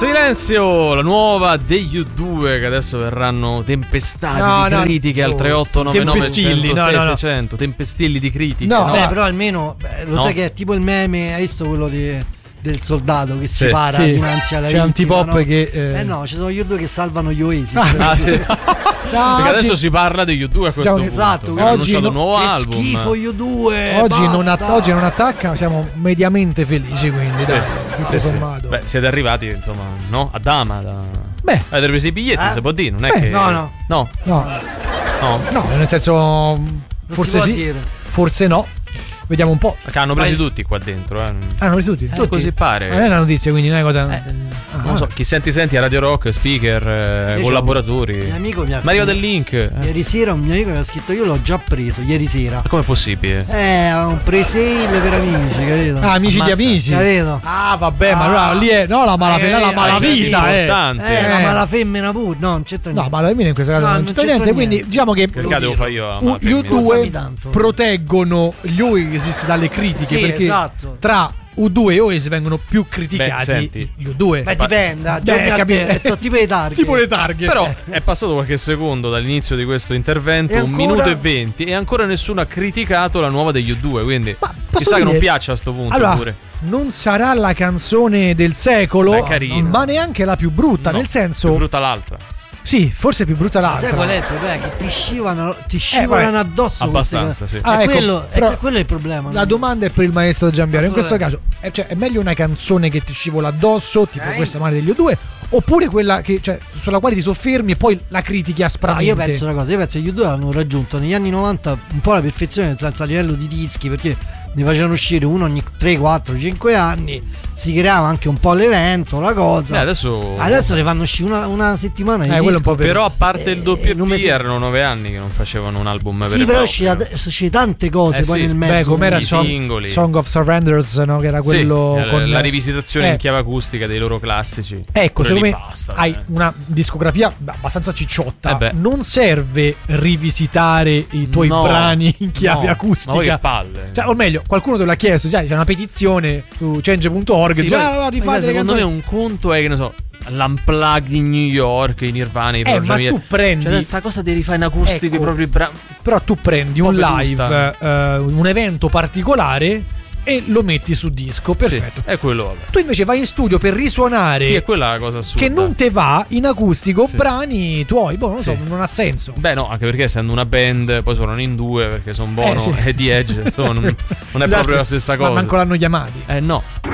Silenzio, la nuova degli U2 che adesso verranno tempestati di critiche al 3899 106 600. Tempestilli di critiche. Però almeno sai che è tipo il meme, hai visto quello del soldato che si para dinanzi alla vittima, Antipop che ci sono gli U2 che salvano gli Oasis. Perché adesso si parla degli U2 a questo punto. Esatto, hanno annunciato un nuovo album. Schifo gli U2. Oggi non attacca, siamo mediamente felici, quindi tutto sommato. Beh, siete arrivati insomma, no? A Dama. Avete preso i biglietti, si può dire, non è che No, nel senso forse sì, forse no. Vediamo un po'. Perché hanno presi tutti qua dentro. Hanno presi tutti? Così pare. Non è una notizia, quindi non è cosa. Non so, chi senti a Radio Rock, speaker, collaboratori. Mio amico mi ha Mario del Link. Ieri sera un mio amico mi ha scritto: io l'ho già preso ieri sera. Ma com'è possibile? Un pre-sale per amici, capito? Amici di amici, capito? Vabbè, ma allora lì è la malavita, la malafemmina pure. No, non c'entra niente. No, malavita in questo caso non c'entra niente. Quindi diciamo che devo fare io gli U2 proteggono gli Oasis dalle critiche, perché tra U2 e Oasis vengono più criticati gli U2. Beh, dipende, tipo le targhe. Tipo le targhe. Però è passato qualche secondo dall'inizio di questo intervento, 1 minuto e 20, e ancora nessuno ha criticato la nuova degli U2, quindi chissà che non piaccia a sto punto. Allora, pure non sarà la canzone del secolo, ma neanche la più brutta, nel senso più brutta l'altra. Sì, forse è più brutta l'altra. Sai qual è il problema? Che ti scivolano addosso. Abbastanza, sì. Quello è il problema. La domanda è per il maestro Giambiaro. In questo caso, è meglio una canzone che ti scivola addosso, tipo questa magari degli U2, oppure quella che, sulla quale ti soffermi e poi la critichi aspramente? Io penso una cosa, che gli U2 hanno raggiunto negli anni 90 un po' la perfezione, nel senso a livello di dischi, perché ne facevano uscire uno ogni 3, 4, 5 anni, si creava anche un po' l'evento, la cosa. Adesso ne fanno uscire una settimana di disco. Un po' però a parte il WP erano 9 anni che non facevano un album vero e proprio. Sì, però uscì tante cose poi nel mezzo. Com'era singoli. Song of Surrenders, no? Che era quello con la rivisitazione in chiave acustica dei loro classici. Ecco, secondo me hai una discografia abbastanza cicciotta. Non serve rivisitare i tuoi brani in chiave acustica. Ma che palle. O meglio, qualcuno te l'ha chiesto, c'è una petizione su change.org, secondo me un conto è, che ne so, l'Unplugged in New York, in Nirvana, ma tu prendi questa cosa di rifare in acustico i propri brani. Però tu prendi un live, un evento particolare e lo metti su disco, perfetto. È quello. Tu invece vai in studio per risuonare. Sì, è quella la cosa assurda. Che non te va in acustico brani tuoi. Non so, non ha senso. Beh, no, anche perché essendo una band, poi suonano in due perché sono Bono e The Edge. Non è proprio la stessa cosa. Ma manco l'hanno chiamati. No.